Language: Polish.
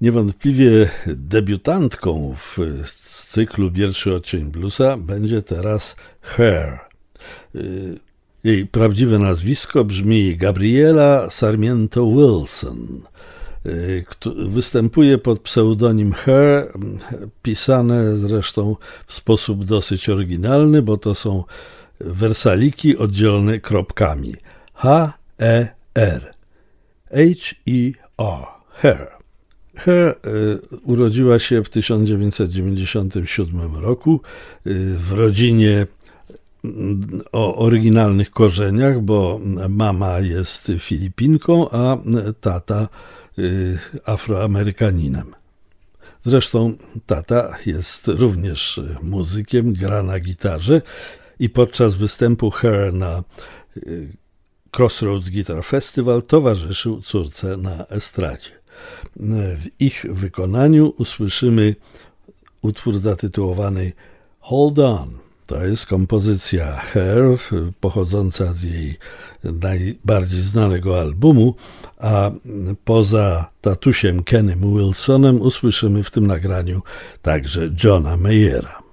Niewątpliwie debiutantką z cyklu Pierwszy odcień bluesa będzie teraz Cher. Jej prawdziwe nazwisko brzmi Gabriela Sarmiento Wilson. Występuje pod pseudonim Cher, pisane zresztą w sposób dosyć oryginalny, bo to są wersaliki oddzielone kropkami. H-E-R. H-E-R. Cher. Cher urodziła się w 1997 roku w rodzinie o oryginalnych korzeniach, bo mama jest Filipinką, a tata Afroamerykaninem. Zresztą tata jest również muzykiem, gra na gitarze i podczas występu Cher na Crossroads Guitar Festival towarzyszył córce na estradzie. W ich wykonaniu usłyszymy utwór zatytułowany Hold On. To jest kompozycja Cher, pochodząca z jej najbardziej znanego albumu, a poza tatusiem Kenem Wilsonem usłyszymy w tym nagraniu także Johna Mayera.